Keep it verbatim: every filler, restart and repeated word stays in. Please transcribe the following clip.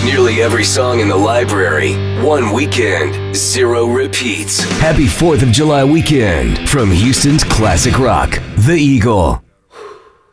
Nearly every song in the library. One weekend, zero repeats. Happy fourth of July weekend from Houston's classic rock, The Eagle.